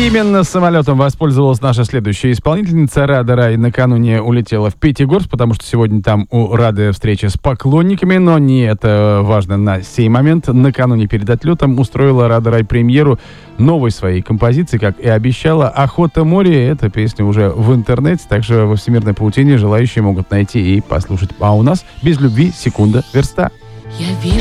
Именно самолетом воспользовалась наша следующая исполнительница. Рада Рай накануне улетела в Пятигорск, потому что сегодня там у Рады встреча с поклонниками, но не это важно на сей момент. Накануне перед отлетом устроила Рада Рай премьеру новой своей композиции, как и обещала. «Охота море». Эта песня уже в интернете, также во всемирной паутине желающие могут найти и послушать. А у нас без любви секунда верста.